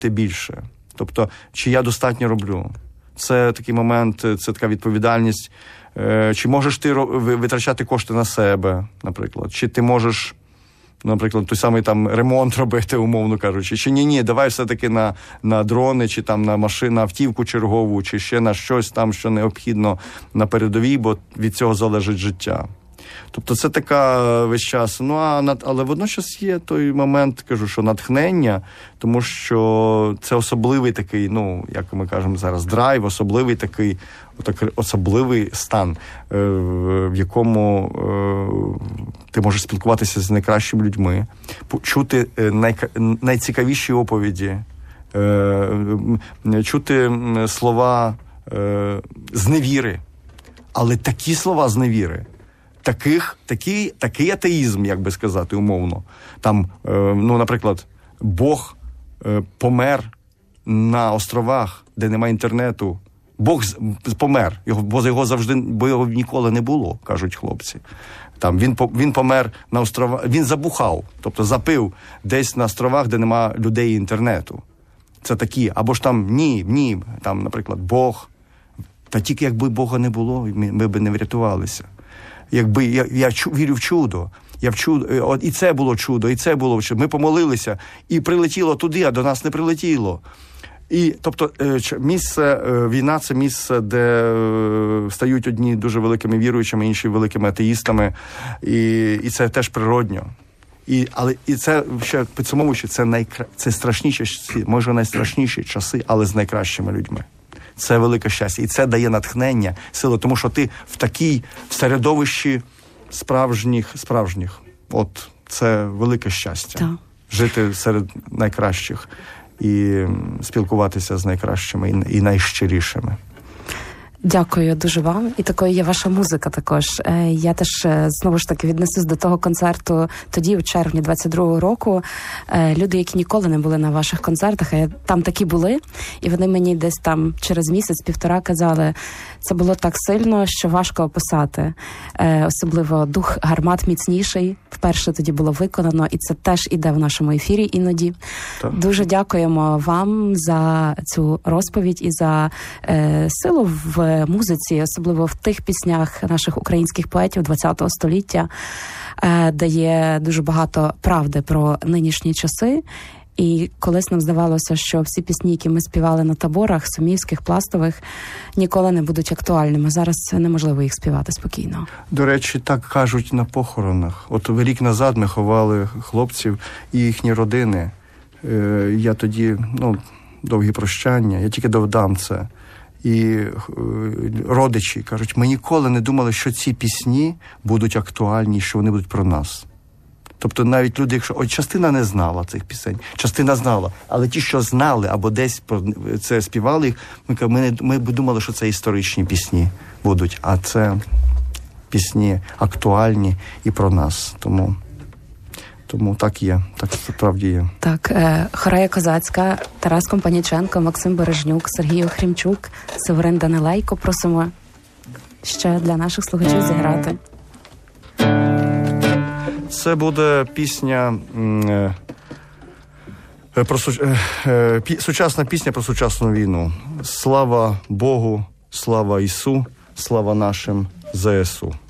більше. Тобто, чи я достатньо роблю. Це такий момент, це така відповідальність. Чи можеш ти витрачати кошти на себе, наприклад? Чи ти можеш, наприклад, той самий там ремонт робити, умовно кажучи? Чи ні, давай все-таки на дрони, чи там на машину, автівку чергову, чи ще на щось там, що необхідно на передовій, бо від цього залежить життя. Тобто це така весь час. Але водночас є той момент, кажу, що натхнення, тому що це особливий такий, як ми кажемо зараз, драйв, особливий стан, в якому ти можеш спілкуватися з найкращими людьми, чути найцікавіші оповіді, чути слова зневіри, але такі слова зневіри, такий атеїзм, як би сказати, умовно. Там, наприклад, Бог помер на островах, де немає інтернету. Бог помер, бо його ніколи не було, кажуть хлопці. Там він помер на островах, він забухав, тобто запив десь на островах, де нема людей і інтернету. Це такі, або ж там ні, там, наприклад, Бог. Та тільки якби Бога не було, ми б не врятувалися. Якби я вірю в чудо. І це було чудо, і це було чудо. Ми помолилися, і прилетіло туди, а до нас не прилетіло. І, тобто, війна – це місце, де стають одні дуже великими віруючими, інші великими атеїстами, і це теж природньо. Але це, ще підсумовуючи, це страшніші, може найстрашніші часи, але з найкращими людьми. Це велике щастя. І це дає натхнення, силу, тому що ти в середовищі справжніх. От це велике щастя. Так. Жити серед найкращих і спілкуватися з найкращими і найщирішими. Дякую дуже вам. І такою є ваша музика також. Я теж, знову ж таки, віднесусь до того концерту тоді, у червні 22-го року. Люди, які ніколи не були на ваших концертах, а там такі були, і вони мені десь там через місяць-півтора казали, це було так сильно, що важко описати. Особливо дух гармат міцніший. Вперше тоді було виконано, і це теж іде в нашому ефірі іноді. Так. Дуже дякуємо вам за цю розповідь і за силу в музиці, особливо в тих піснях наших українських поетів ХХ століття, де є дуже багато правди про нинішні часи. І колись нам здавалося, що всі пісні, які ми співали на таборах, сумівських, пластових, ніколи не будуть актуальними. Зараз неможливо їх співати спокійно. До речі, так кажуть на похоронах. От рік назад ми ховали хлопців і їхні родини. Я тоді, довгі прощання, я тільки додам це. І родичі кажуть, ми ніколи не думали, що ці пісні будуть актуальні, що вони будуть про нас. Тобто навіть люди, якщо частина не знала цих пісень, частина знала, але ті, що знали або десь це співали їх, ми б думали, що це історичні пісні будуть, а це пісні актуальні і про нас. Тому так є, так справді є. Так, Хорея Козацька, Тарас Компаніченко, Максим Бережнюк, Сергій Охрімчук, Северин Данилейко. Просимо ще для наших слухачів зіграти. Це буде пісня сучасна пісня про сучасну війну. Слава Богу, слава Ісу, слава нашим ЗСУ.